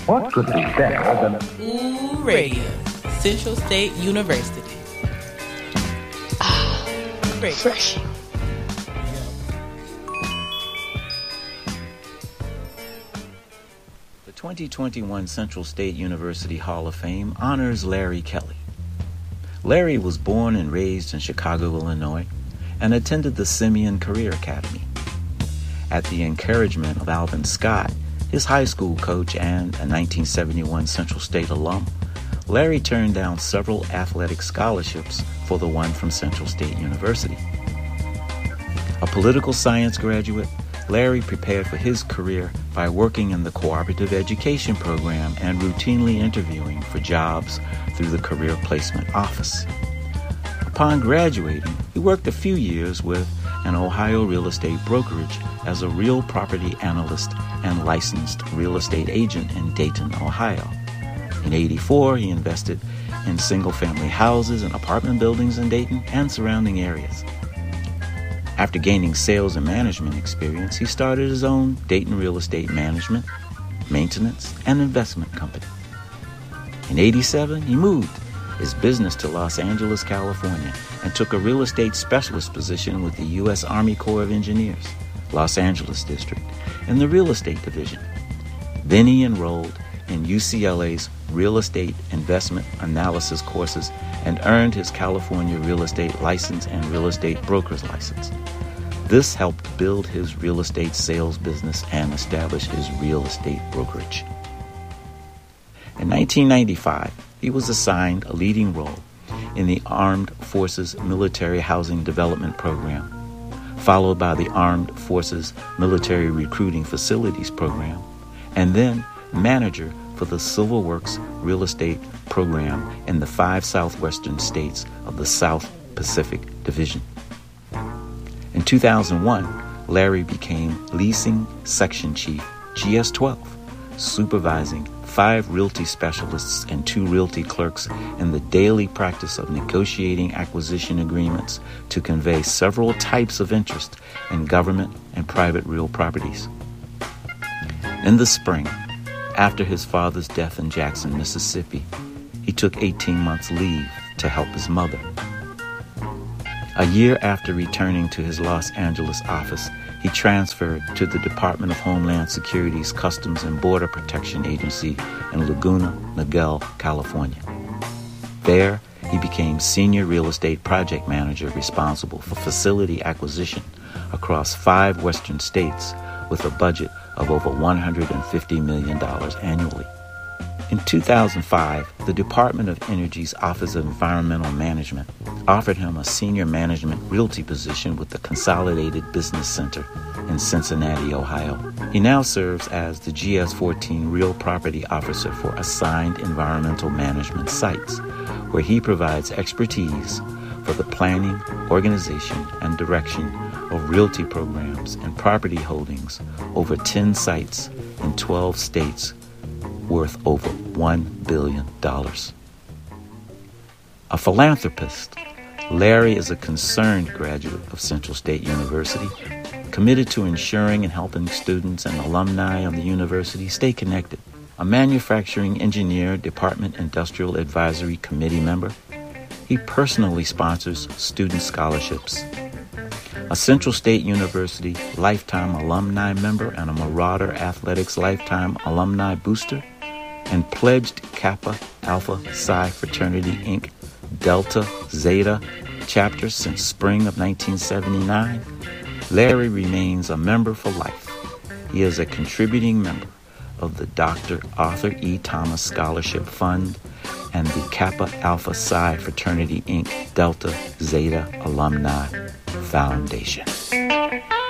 What could be better than Ooh Radio, Central State University. Refreshing. The 2021 Central State University Hall of Fame honors Larry Kelly. Larry was born and raised in Chicago, Illinois, and attended the Simeon Career Academy. At the encouragement of Alvin Scott, his high school coach and a 1971 Central State alum, Larry turned down several athletic scholarships for the one from Central State University. A political science graduate, Larry prepared for his career by working in the cooperative education program and routinely interviewing for jobs through the Career Placement Office. Upon graduating, he worked a few years with an Ohio real estate brokerage as a real property analyst and licensed real estate agent in Dayton, Ohio. In '84, he invested in single-family houses and apartment buildings in Dayton and surrounding areas. After gaining sales and management experience, he started his own Dayton real estate management, maintenance, and investment company. In '87, he moved his business to Los Angeles, California, and took a real estate specialist position with the U.S. Army Corps of Engineers, Los Angeles District, in the real estate division. Then he enrolled in UCLA's real estate investment analysis courses and earned his California real estate license and real estate broker's license. This helped build his real estate sales business and establish his real estate brokerage. In 1995, he was assigned a leading role in the Armed Forces Military Housing Development Program, followed by the Armed Forces Military Recruiting Facilities Program, and then manager for the Civil Works Real Estate Program in the 5 southwestern states of the South Pacific Division. In 2001, Larry became Leasing Section Chief, GS-12, supervising 5 realty specialists and 2 realty clerks in the daily practice of negotiating acquisition agreements to convey several types of interest in government and private real properties. In the spring, after his father's death in Jackson, Mississippi, he took 18 months leave to help his mother. A year after returning to his Los Angeles office, he transferred to the Department of Homeland Security's Customs and Border Protection Agency in Laguna Niguel, California. There, he became Senior Real Estate Project Manager responsible for facility acquisition across 5 western states with a budget of over $150 million annually. In 2005, the Department of Energy's Office of Environmental Management offered him a senior management realty position with the Consolidated Business Center in Cincinnati, Ohio. He now serves as the GS-14 Real Property Officer for Assigned Environmental Management Sites, where he provides expertise for the planning, organization, and direction of realty programs and property holdings over 10 sites in 12 states worth over $1 billion. A philanthropist, Larry is a concerned graduate of Central State University, committed to ensuring and helping students and alumni of the university stay connected. A manufacturing engineer, Department Industrial Advisory Committee member, he personally sponsors student scholarships. A Central State University Lifetime Alumni member and a Marauder Athletics Lifetime Alumni Booster, and pledged Kappa Alpha Psi Fraternity Inc. Delta Zeta chapter since spring of 1979, Larry remains a member for life. He is a contributing member of the Dr. Arthur E. Thomas Scholarship Fund and the Kappa Alpha Psi Fraternity Inc. Delta Zeta Alumni Foundation.